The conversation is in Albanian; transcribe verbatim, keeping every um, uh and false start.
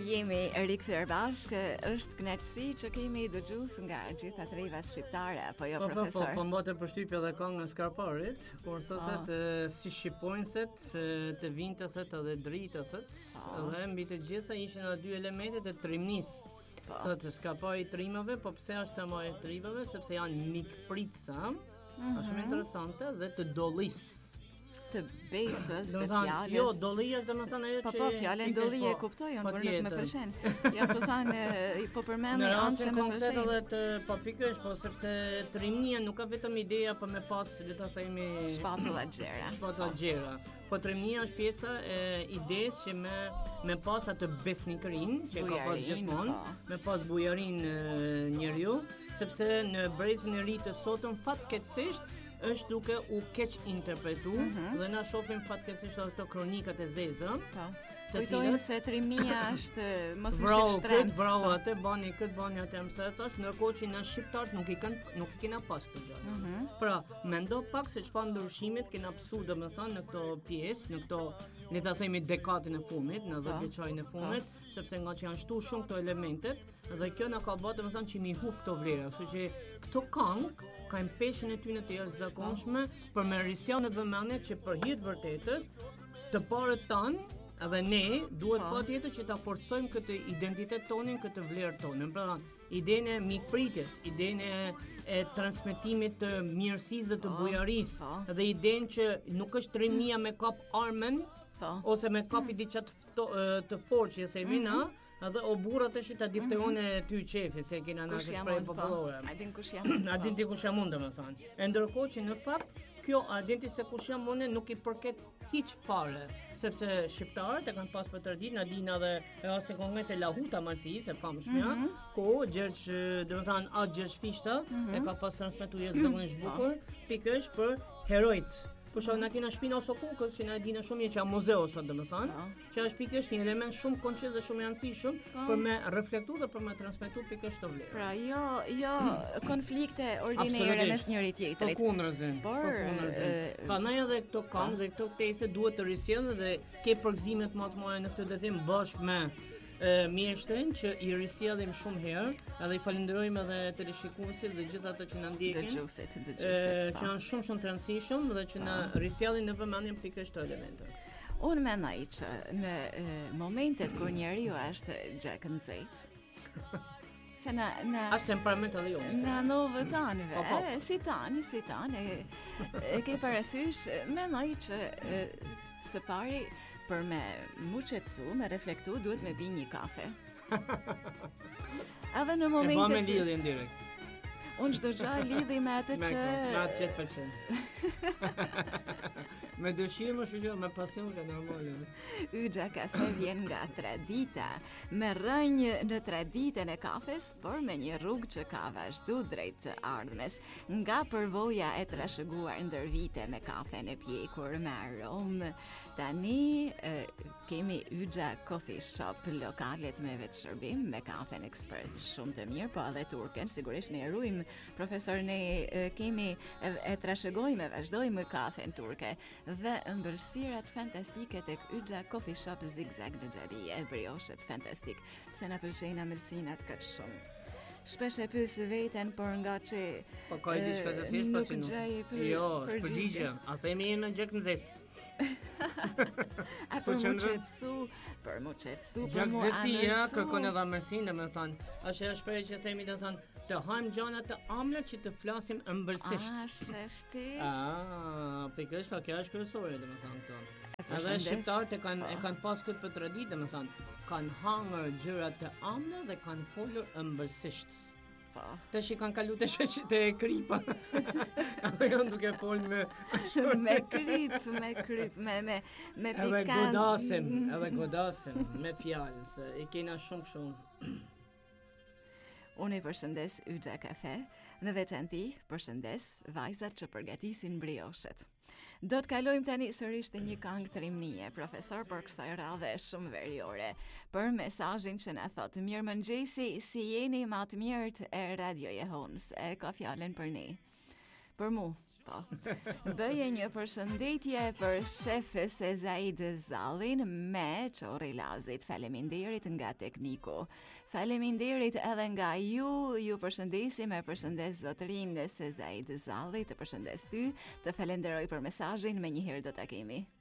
Jemi rikthyer bashkë, është kënaqësi që kemi dëgjues nga gjitha trevat shqiptare, apo jo, po, profesor? Po, po, po mbote përshtypje edhe ka nga Skarparit, kur thotet oh. si shqipojnë thet, të vinte thet edhe dritë thet, oh. dhe mbi të gjitha ishin ato dy elementet e trimnisë. Po. Thotë Skarpari i trimave, po pse është tema e trimave? Sepse janë mikpritsa, mm-hmm. është shumë interesante, dhe të dollisë. Të besës, të fjalës. Jo, dollia është domethënë ajo që... Po, po, fjalën dolli e kuptoj, unë por nuk më pëlqen. Ja të thanë, po përmendni anë që më pëlqen. Në edhe të po pikësh, po sepse trimnia nuk ka vetëm ideja për me pas, le ta themi, shpatulla gjera. Shpatulla gjera. Po trimnia është pjesa e idesë që me me pas atë besnikërin që ka pas gjithmonë, me pas bujarin njeriu, sepse në brezin e ri të sotëm fatkeqësisht është duke u keq interpretu mm-hmm. dhe na shohim fatkeqësisht ato kronikat e zezë. Po. Kujtojnë se trimia është mos më shih shtrenjtë. Bravo, atë bani, këtë bani atë më thetash, ndërkohë që na shqiptarët nuk i kanë nuk i kena pas këtë gjë. Mm-hmm. Pra, mendo pak se çfarë ndryshimit kena psu domethënë në këto pjesë, në këto le ta themi dekadën e fundit, në dhjetë vjeçarin e fundit, sepse nga që janë shtu shumë këto elementet, dhe kjo na ka bërë domethënë që mi hub këto vlera, kështu që këto këngë kanë peshën e tyre të jashtëzakonshme për me rrisja në vëmendje që për hir të vërtetës të parët tanë edhe ne duhet patjetër që ta forcojmë këtë identitet tonin, këtë vlerë tonin. Pra, idenë e mikpritjes, idenë e transmetimit të mirësisë dhe të bujarisë, dhe idenë që nuk është trimnia me kap armën ose me kapi diçka të, të fortë që themi na. Edhe o burrat tash ta difterone mm-hmm. ty qefi se kena na shpreh popullore. A din kush jam? A din ti kush jam unë domethënë. E ndërkohë që në fakt kjo a din ti se kush jam unë nuk i përket hiç fare, sepse shqiptarët e kanë pas për traditë, na dinë edhe rastin konkret e Lahuta Malsis, e famshme, mm-hmm. ku Gjergj domethënë A Gjergj Fishta mm-hmm. e ka pas transmetuar zëvendësh bukur, pikësh për herojt. Por shoh na kena shpinë ose kukës që na e dinë shumë mirë që janë muzeu sot domethënë, që është pikësh një element shumë konċez dhe shumë i rëndësishëm për me reflektuar dhe për me transmetuar pikësh të vlerë. Pra, jo, jo konflikte ordinare mes njëri tjetrit. Po kundërzi. Po kundërzi. Prandaj edhe këto këngë dhe këto tekste duhet të risjellën dhe ke përgjimet më të mëdha në këtë drejtim bashkë me E, mjeshtrin që i risjellim shumë herë, edhe i falenderojmë edhe teleshikuesit dhe gjithë ato që na ndjekin. Dëgjuesit, dëgjuesit. Që janë shumë shumë të rëndësishëm dhe që na risjellin në vëmendje pikërisht këto elemente. Unë mendoj që në e, momentet kur njeriu është gjak në zejt. Se na na është temperament edhe jo. Na novë tanëve, po, po. si tani, si tani. E ke parasysh, mendoj që e, së pari për me mu qetësu, me reflektu, duhet me pi një kafe. Edhe në momentet... E ba me lidhjen direkt. Unë çdo gjë lidhi me atë që... Me atë që të pëlqen. Me dëshirë më shqyqo, me pasion ka normale. Yxha kafe vjen nga tradita, me rënjë në traditën e kafes, por me një rrugë që ka vazhdu drejt ardhmes, nga përvoja e trashëguar ndër vite me kafen e pjekur me aromë. Tani e, kemi Yxha Coffee Shop, lokalet me vetë shërbim, me kafen ekspres shumë të mirë, po edhe turken, sigurisht ne rujmë, profesor, ne e, kemi e, e trashëgojmë, vazhdojmë kafen turke, dhe ëmbëlsirat fantastike tek Yxha Coffee Shop Zigzag në Xhabi, e brioshet fantastik. Pse na pëlqejnë amëlsinat kaq shumë? Shpesh e pyes veten, por nga që po ka diçka të thjeshtë nuk gjej për jo, është përgjigje. A themi në gjak nxet? A për mu qetësu, për mu qetësu, për mu anërcu. Ja, kërkon edhe amërsinë, me thonë, është e shpreh që themi të thonë, të hajmë gjana të amla që të flasim ëmbëlsisht. Ah, shefti. Ah, pikërisht pa kjo është kryesore, domethënë këto. Edhe shqiptarët e kanë e kanë pas këtë për traditë, domethënë, kanë hangër gjëra të amla dhe kanë folur ëmbëlsisht. Tash i kanë kalu të shëqit e kripa. Edhe janë duke fol me me krip, me krip, me me me pikant. Edhe godasim, edhe godasim me fjalë, se i kena shumë shumë. Unë i përshëndes Yxha Kafe, në veçanti përshëndes vajzat që përgatisin brioshet. Do të kalojmë tani sërish të një këngë trimnie, profesor, për kësaj radhe shumë veriore, për mesazhin që na thotë: mirëmëngjesi, si jeni më të mirët e Radio Jehons, e ka fjalën për ne. Për mu, po. Bëje një përshëndetje për shef Sezaid Zallin me Çorri Lazit. Faleminderit nga tekniku. Faleminderit edhe nga ju, ju përshëndesim e përshëndes zotërin Sezaid Zalli, të përshëndes ty, të falenderoj për mesazhin, me njëherë do ta kemi.